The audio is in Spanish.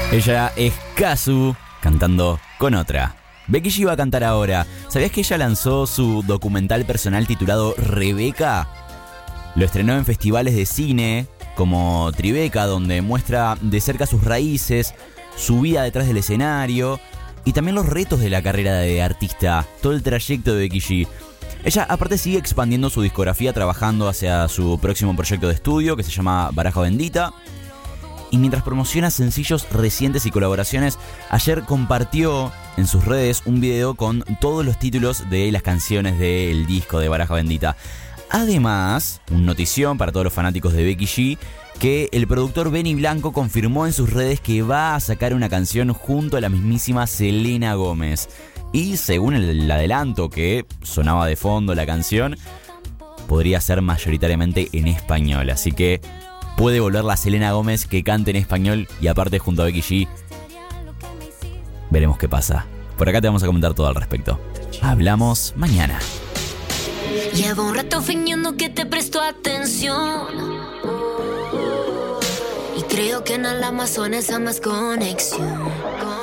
Ella es Kazu cantando con otra. Becky G va a cantar ahora. ¿Sabías que ella lanzó su documental personal titulado Rebeca? Lo estrenó en festivales de cine como Tribeca, donde muestra de cerca sus raíces, su vida detrás del escenario y también los retos de la carrera de artista, todo el trayecto de Becky G. Ella aparte sigue expandiendo su discografía, trabajando hacia su próximo proyecto de estudio que se llama Baraja Bendita. Y mientras promociona sencillos recientes y colaboraciones, ayer compartió en sus redes un video con todos los títulos de las canciones del disco de Baraja Bendita. Además, una notición para todos los fanáticos de Becky G, que el productor Benny Blanco confirmó en sus redes que va a sacar una canción junto a la mismísima Selena Gómez. Y según el adelanto que sonaba de fondo la canción, podría ser mayoritariamente en español. Así que puede volver la Selena Gómez que cante en español y aparte junto a Becky G. Veremos qué pasa. Por acá te vamos a comentar todo al respecto. Hablamos mañana. Llevo un rato fingiendo que te presto atención y creo que en el Amazonas hay más conexión.